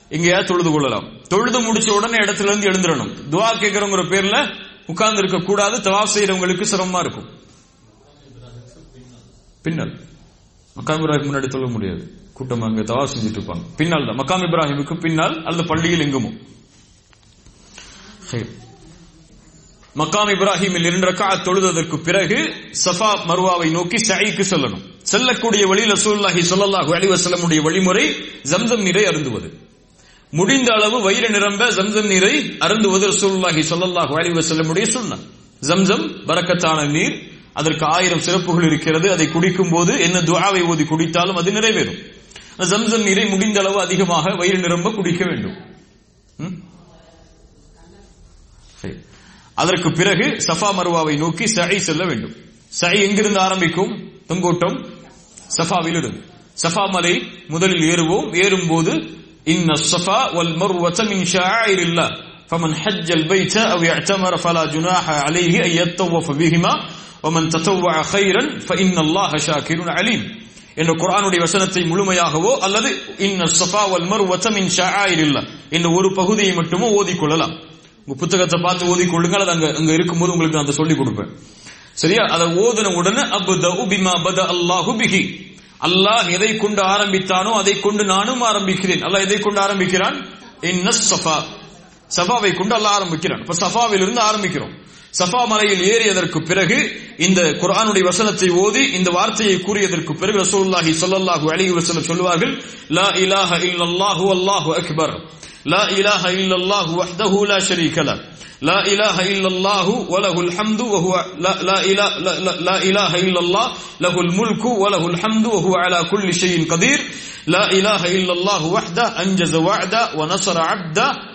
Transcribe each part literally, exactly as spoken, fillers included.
எங்கேயா தொழுது கொள்ளலாம். தொழுது முடிச்ச உடனே இடத்துல இருந்து எழுந்துடணும். துவா கேட்கிறவங்கிற பேர்ல உட்கார்ந்து இருக்க கூடாது. தவாஃப் செய்யறவங்களுக்கு சிரமமா இருக்கும். பின்னல் மக்காம் இப்ராஹிம் முன்னாடி தொழ முடியாது, கூட்டம் அங்க தவாஃப் செஞ்சுட்டு இருப்பாங்க. பின்னால் தான் மக்காம் இப்ராஹிமுக்கு பின்னால் அல்லது பள்ளியில் எங்குமோ. மக்காம் இப்ராஹிமில் இரண்டு ரக்அத் தொழுததற்கு பிறகு சஃபா மர்வாவை நோக்கி சஈக்கு செல்லணும். செல்லக்கூடிய வழி ரசூலுல்லாஹி ஸல்லல்லாஹு அலைஹி வஸல்லம் உடைய வழிமுறை ஜம்சம் நீரை அருந்துவது. முடிந்த அளவு வயிறு நிரம்ப ஜம்சம் நீரை அருந்துவது ரசூலுல்லாஹி ஸல்லல்லாஹு அலைஹி வஸல்லம் உடைய சுன்னத். ஜம்சம் பரக்கத்தான நீர், அதற்கு ஆயிரம் சிறப்புகள் இருக்கிறது. அதை குடிக்கும் போது என்ன துஆவை ஓதி குடித்தாலும் அது நிறைவேறும். ஜம்சம் நீரை முடிந்த அளவு அதிகமாக வயிறு நிரம்ப குடிக்க வேண்டும். அதற்கு பிறகு சஃபா மர்வாவை நோக்கி சஈ செல்ல வேண்டும். சஈ எங்கிருந்து ஆரம்பிக்கும்? தொங்கோட்டம் சஃபாவில் இருந்து. சஃபா மலை முதலில் ஏறுவோம். ஏறும்போது இன்ன ஸஃபா வல் மர்வத மின் ஷஆயிரில்லாஹ் ஃபமன் ஹஜ்ஜல் பைத அவ் இஅ்தமர ஃபலா ஜுனாஹ அலைஹி அன் யத்தவஃப பிஹிமா வமன் ததவ்வஅ கைரன் ஃபஇன்னல்லாஹ ஷாக்கிருன் அலீம் என்ற குர்ஆனுடைய வசனத்தை முழுமையாகவோ அல்லது இன்ன ஸஃபா வல் மர்வத மின் ஷஆயிரில்லாஹ் என்ற ஒரு பகுதியை மட்டுமோ ஓதிக்கொள்ளலாம். உங்க புத்தகத்தை பார்த்து ஓதிக்கொள்ளுங்க. அது அங்க அங்க இருக்கும்போது உங்களுக்கு நான் அதை சொல்லிக் கொடுப்பேன். சரியா? அதை ஓதின உடனே அப்தஉ பிமா பத அல்லாஹு பிஹி, அல்லாஹ் எதை கொண்டு ஆரம்பித்தானோ அதை கொண்டு நானும் ஆரம்பிக்கிறேன். அல்லாஹ் எதை கொண்டு ஆரம்பிக்கிறான்? இன்ன ஸஃபா, சஃபாவை கொண்டு அல்லாஹ் ஆரம்பிக்கிறான். இப்ப சஃபாவில் இருந்து ஆரம்பிக்கிறோம். சஃபா மலையில் ஏறியதற்கு பிறகு இந்த குர்ஆனுடைய வசனத்தை ஓதி இந்த வார்த்தையை கூறியதற்கு பிறகு ரசூலுல்லாஹி ஸல்லல்லாஹு அலைஹி வஸல்லம் சொல்வார்கள், லா இலாஹ இல்லல்லாஹு வல்லாஹு அக்பர், லா இலாஹ இல்லல்லாஹு வஹ்தஹு லா ஷரீக லஹ், லா இலாஹ இல்லல்லாஹு வலஹுல் ஹம்து வஹுவ லா இலாஹ லா இலாஹ இல்லல்லாஹ் லஹுல் முல்கு வலஹுல் ஹம்து வஹுவ அலா குல்லி ஷைஇன் கதீர், லா இலாஹ இல்லல்லாஹு வஹ்தஹு அன்ஜஸ வஅத வநஸர அப்த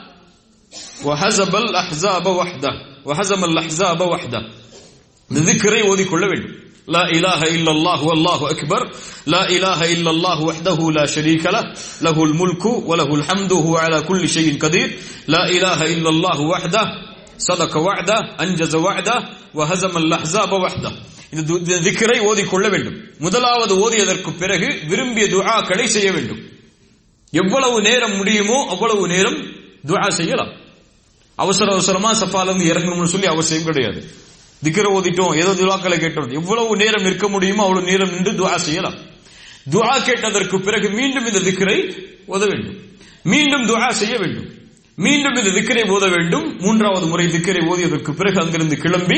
வஹஸபல் அஹ்ஸாப வஹ்த வஹஸமல் அஹ்ஸாப வஹ்த. இந்த திக்ரை ஓதிக்கொள்ள வேண்டும். லா இலாஹ இல்லல்லாஹு வல்லாஹு அக்பர், லா இலாஹ இல்லல்லாஹு வஹ்தஹு லா ஷரீக லஹ், லஹுல் முல்கு வலஹுல் ஹம்து வஹுவ அலா குல்லி ஷைஇன் கதீர், லா இலாஹ இல்லல்லாஹு வஹ்தஹு ஸதக வஅத அன்ஜஸ வஅத வஹஸமல் அஹ்ஸாப வஹ்த. இந்த திக்ரை ஓதிக்கொள்ள வேண்டும். முதலாவது ஓதியதற்கு பிறகு விரும்பிய துஆக்களை செய்ய வேண்டும். எவ்வளவு நேரம் முடியுமோ அவ்வளவு நேரம் துஆ செய்யலாம். அவசர அவசரமா சஃபால இருந்து இறங்கணும்னு சொல்லி அவசியம் கிடையாது. திக்ர ஓதிட்டோம், ஏதோ துஆக்களை கேட்டோம், எவ்வளவு நேரம் இருக்க முடியுமோ அவ்வளவு நேரம் நின்று துஆ செய்யலாம். துஆ கேட்டதற்கு பிறகு மீண்டும் இந்த திக்ரை ஓத வேண்டும். மீண்டும் துஆ செய்ய வேண்டும். மீண்டும் இந்த திக்ரை ஓத வேண்டும். மூன்றாவது முறை திக்ரை ஓதியதற்கு பிறகு அங்கிருந்து கிளம்பி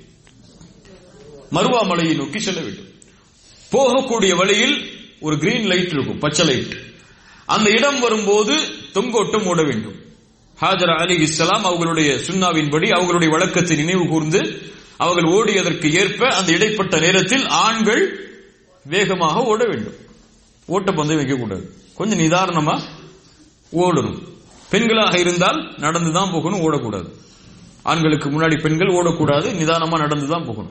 மர்வா மலையை நோக்கி செல்ல வேண்டும். போகக்கூடிய வழியில் ஒரு கிரீன் லைட் இருக்கும், பச்சை லைட். அந்த இடம் வரும்போது தொங்கோட்டம் ஓட வேண்டும். ஹாஜரா அலைஹிஸ்ஸலாம் அவர்களுடைய சுன்னாவின்படி அவர்களுடைய வழக்கத்தை நினைவு கூர்ந்து அவர்கள் ஓடியதற்கு ஏற்ப அந்த இடைப்பட்ட நேரத்தில் ஆண்கள் வேகமாக ஓட வேண்டும். ஓட்ட பந்தயம் வைக்கக்கூடாது, கொஞ்சம் நிதானமா ஓடணும். பெண்களாக இருந்தால் நடந்துதான் போகணும், ஓடக்கூடாது. ஆண்களுக்கு முன்னாடி பெண்கள் ஓடக்கூடாது, நிதானமா நடந்துதான் போகணும்.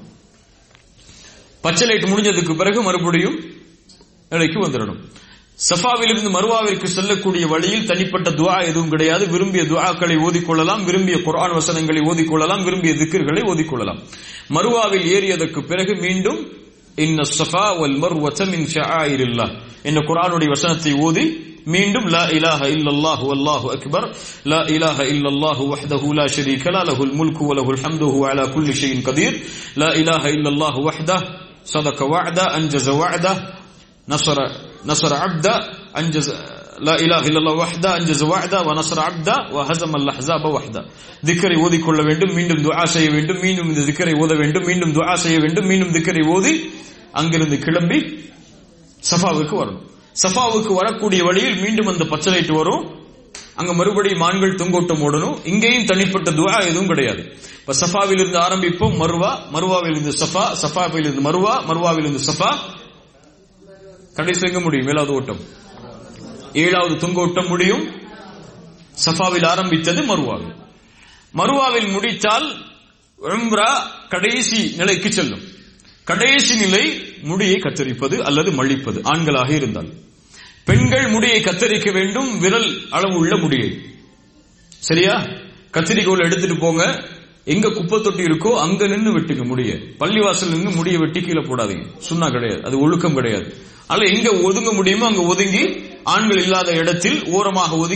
பச்சை லைட் முடிஞ்சதுக்கு பிறகு மறுபடியும் நிலைக்கு வந்துடணும். சஃபாவிலிருந்து மர்வாவிற்கு செல்லக்கூடிய வழியில் தனிப்பட்ட துஆ எதுவும் கிடையாது. விரும்பிய துஆக்களை ஓதிக்கொள்ளலாம், விரும்பிய குர்ஆன் வசனங்களை ஓதிக்கொள்ளலாம், விரும்பிய திக்ர்களை ஓதிக்கொள்ளலாம். மர்வாவில் ஏறியதற்கு பிறகு மீண்டும் இன்ன ஸஃபா வல் மர்வத மின் ஷஆயிரில்லாஹ் என்ற குர்ஆனுடைய வசனத்தை ஓதி மீண்டும் லா இலாஹ இல்லல்லாஹு வல்லாஹு அக்பர், லா இலாஹ இல்லல்லாஹு வஹ்தஹு லா ஷரீக லஹ் லஹுல் முல்கு வலஹுல் ஹம்து வஹுவ அலா குல்லி ஷைஇன் கதீர், லா இலாஹ இல்லல்லாஹு வஹ்தஹு ஸதக வஅத அன்ஜஸ வஅத நஸர நஸர அப்த அன்ஜஸ லா இலாஹ இல்லல்லாஹு வஹ்தஹு அன்ஜஸ வஅத வ நஸர அப்த வ ஹஸமல் அஹ்ஸாப வஹ்த. திக்ரை ஓதிக்கொள்ள வேண்டும், மீண்டும் துஆ செய்ய வேண்டும், மீண்டும் இந்த திக்ரை ஓத வேண்டும், மீண்டும் துஆ செய்ய வேண்டும், மீண்டும் திக்ரை ஓதி அங்கிருந்து கிளம்பி சஃபாவுக்கு வரணும். சஃபாவுக்கு வரக்கூடிய வழியில் மீண்டும் அந்த பச்சை லைட் வரும். அங்க மறுபடியும் ஆண்கள் தொங்கோட்டம் ஓடணும். இங்கேயும் தனிப்பட்ட துஆ எதுவும் கிடையாது. இப்ப சஃபாவில் இருந்து ஆரம்பிப்போம் மர்வா, மர்வாவில் இருந்து சஃபா, சஃபாவில் இருந்து மர்வா, மர்வாவில் இருந்து சஃபா, கடைசி எங்க முடியும்? ஏழாவது ஓட்டம், ஏழாவது தொங்கோட்டம் முடியும். சஃபாவில் ஆரம்பித்தது மர்வாவில். மர்வாவில் முடித்தால் உம்ரா கடைசி நிலைக்கு செல்லும். கடைசி நிலை முடியை கத்தரிப்பது அல்லது மழிப்பது, ஆண்களாக இருந்தால். பெண்கள் முடியை கத்தரிக்க வேண்டும், விரல் அளவு உள்ள முடியை. சரியா? கத்திரிக்கோல் எடுத்துட்டு போங்க, எங்க குப்பை தொட்டி இருக்கோ அங்க நின்று வெட்டுங்க முடிய. பள்ளிவாசல் நின்று முடியை வெட்டி கீழே போடாதீங்க, சுன்னா கிடையாது, அது ஒழுக்கம் கிடையாது. அல்ல எங்க ஒதுங்க முடியுமோ அங்க ஒதுங்கி, ஆண்கள் இல்லாத இடத்தில் ஓரமாக ஒதுங்கி